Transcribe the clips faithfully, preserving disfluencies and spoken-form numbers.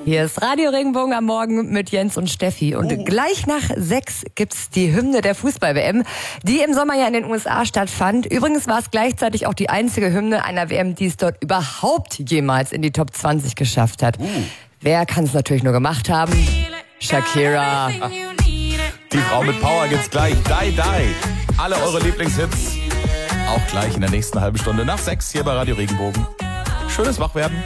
Hier ist Radio Regenbogen am Morgen mit Jens und Steffi. Und oh. gleich nach sechs gibt's die Hymne der Fußball-W M, die im Sommer ja in den U S A stattfand. Übrigens war es gleichzeitig auch die einzige Hymne einer W M, die es dort überhaupt jemals in die Top zwanzig geschafft hat. Uh. Wer kann es natürlich nur gemacht haben? Shakira. Die Frau mit Power gibt's gleich. Die, die. Alle eure Lieblingshits. Auch gleich in der nächsten halben Stunde nach sechs hier bei Radio Regenbogen. Schönes Wachwerden.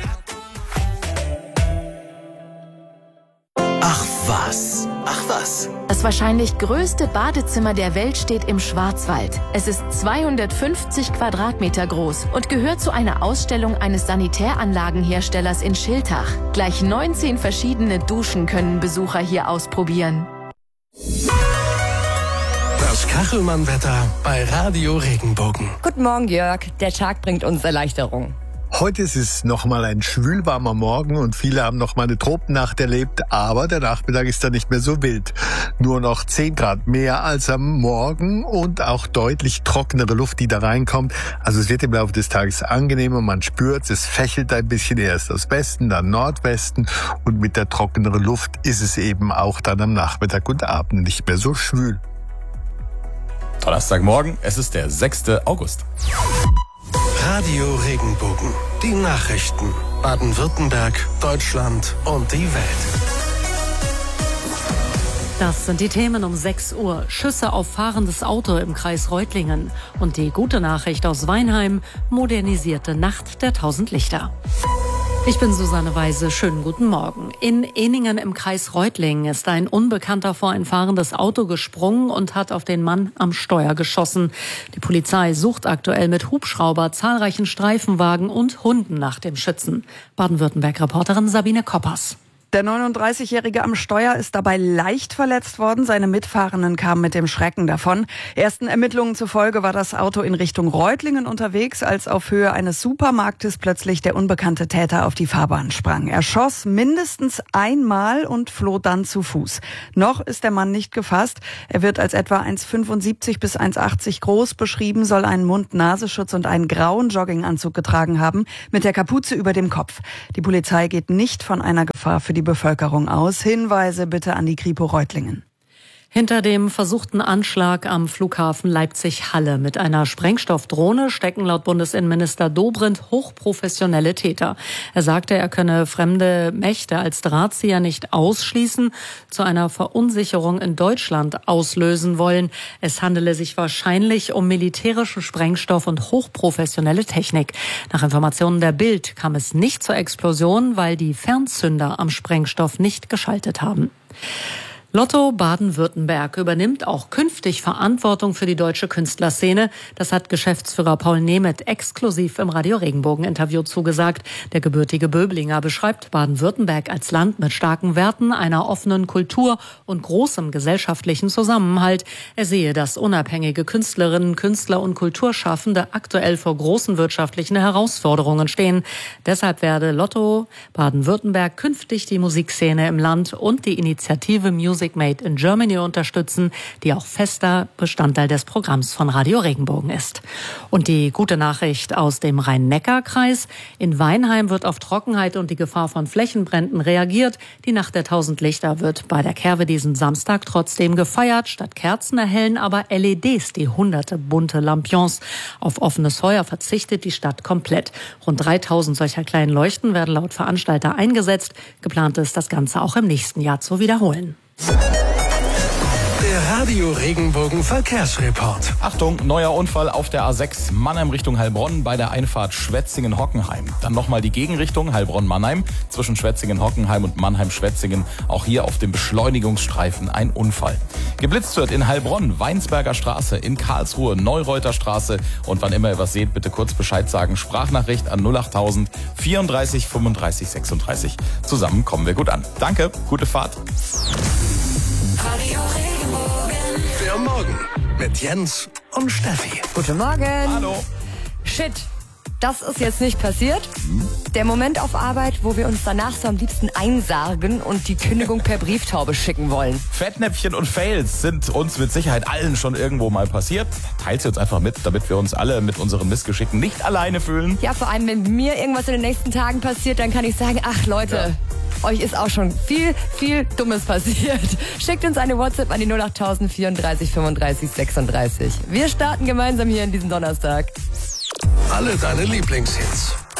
Ach was, ach was. Das wahrscheinlich größte Badezimmer der Welt steht im Schwarzwald. Es ist zweihundertfünfzig Quadratmeter groß und gehört zu einer Ausstellung eines Sanitäranlagenherstellers in Schiltach. Gleich neunzehn verschiedene Duschen können Besucher hier ausprobieren. Das Kachelmann-Wetter bei Radio Regenbogen. Guten Morgen, Jörg. Der Tag bringt uns Erleichterung. Heute ist es nochmal ein schwülwarmer Morgen und viele haben noch mal eine Tropennacht erlebt, aber der Nachmittag ist dann nicht mehr so wild. Nur noch zehn Grad mehr als am Morgen und auch deutlich trockenere Luft, die da reinkommt. Also es wird im Laufe des Tages angenehmer, man spürt, es fächelt ein bisschen erst aus Westen, dann Nordwesten und mit der trockeneren Luft ist es eben auch dann am Nachmittag und Abend nicht mehr so schwül. Donnerstagmorgen, es ist der sechster August. Radio Regenbogen. Die Nachrichten. Baden-Württemberg, Deutschland und die Welt. Das sind die Themen um sechs Uhr. Schüsse auf fahrendes Auto im Kreis Reutlingen. Und die gute Nachricht aus Weinheim. Modernisierte Nacht der tausend Lichter. Ich bin Susanne Weise. Schönen guten Morgen. In Ehningen im Kreis Reutlingen ist ein Unbekannter vor ein fahrendes Auto gesprungen und hat auf den Mann am Steuer geschossen. Die Polizei sucht aktuell mit Hubschrauber, zahlreichen Streifenwagen und Hunden nach dem Schützen. Baden-Württemberg-Reporterin Sabine Koppers. Der neununddreißigjährige am Steuer ist dabei leicht verletzt worden. Seine Mitfahrenden kamen mit dem Schrecken davon. Ersten Ermittlungen zufolge war das Auto in Richtung Reutlingen unterwegs, als auf Höhe eines Supermarktes plötzlich der unbekannte Täter auf die Fahrbahn sprang. Er schoss mindestens einmal und floh dann zu Fuß. Noch ist der Mann nicht gefasst. Er wird als etwa eins Komma fünfundsiebzig bis eins Komma achtzig groß beschrieben, soll einen Mund-Nasenschutz und einen grauen Jogginganzug getragen haben, mit der Kapuze über dem Kopf. Die Polizei geht nicht von einer Gefahr für die Bevölkerung aus. Hinweise bitte an die Kripo Reutlingen. Hinter dem versuchten Anschlag am Flughafen Leipzig-Halle mit einer Sprengstoffdrohne stecken laut Bundesinnenminister Dobrindt hochprofessionelle Täter. Er sagte, er könne fremde Mächte als Drahtzieher nicht ausschließen, zu einer Verunsicherung in Deutschland auslösen wollen. Es handele sich wahrscheinlich um militärischen Sprengstoff und hochprofessionelle Technik. Nach Informationen der Bild kam es nicht zur Explosion, weil die Fernzünder am Sprengstoff nicht geschaltet haben. Lotto Baden-Württemberg übernimmt auch künftig Verantwortung für die deutsche Künstlerszene. Das hat Geschäftsführer Paul Nemeth exklusiv im Radio Regenbogen-Interview zugesagt. Der gebürtige Böblinger beschreibt Baden-Württemberg als Land mit starken Werten, einer offenen Kultur und großem gesellschaftlichen Zusammenhalt. Er sehe, dass unabhängige Künstlerinnen, Künstler und Kulturschaffende aktuell vor großen wirtschaftlichen Herausforderungen stehen. Deshalb werde Lotto Baden-Württemberg künftig die Musikszene im Land und die Initiative Music Made in Germany unterstützen, die auch fester Bestandteil des Programms von Radio Regenbogen ist. Und die gute Nachricht aus dem Rhein-Neckar-Kreis. In Weinheim wird auf Trockenheit und die Gefahr von Flächenbränden reagiert. Die Nacht der tausend Lichter wird bei der Kerwe diesen Samstag trotzdem gefeiert. Statt Kerzen erhellen aber L E Ds die hunderte bunte Lampions. Auf offenes Feuer verzichtet die Stadt komplett. Rund dreitausend solcher kleinen Leuchten werden laut Veranstalter eingesetzt. Geplant ist, das Ganze auch im nächsten Jahr zu wiederholen. Der Radio Regenbogen Verkehrsreport. Achtung, neuer Unfall auf der A sechs Mannheim Richtung Heilbronn bei der Einfahrt Schwetzingen-Hockenheim. Dann nochmal die Gegenrichtung Heilbronn-Mannheim zwischen Schwetzingen-Hockenheim und Mannheim-Schwetzingen. Auch hier auf dem Beschleunigungsstreifen ein Unfall. Geblitzt wird in Heilbronn, Weinsberger Straße, in Karlsruhe, Neureuter Straße. Und wann immer ihr was seht, bitte kurz Bescheid sagen. Sprachnachricht an null acht tausend vierunddreißig fünfunddreißig sechsunddreißig. Zusammen kommen wir gut an. Danke, gute Fahrt. Radio Regenbogen. Der Morgen mit Jens und Steffi. Guten Morgen. Hallo. Shit, das ist jetzt nicht passiert. Der Moment auf Arbeit, wo wir uns danach so am liebsten einsargen und die Kündigung per Brieftaube schicken wollen. Fettnäpfchen und Fails sind uns mit Sicherheit allen schon irgendwo mal passiert. Teilt sie uns einfach mit, damit wir uns alle mit unseren Missgeschicken nicht alleine fühlen. Ja, vor allem, wenn mir irgendwas in den nächsten Tagen passiert, dann kann ich sagen, ach Leute, euch ist auch schon viel, viel Dummes passiert. Schickt uns eine WhatsApp an die null acht tausend vierunddreißig fünfunddreißig sechsunddreißig. Wir starten gemeinsam hier in diesen Donnerstag. Alle deine Lieblingshits.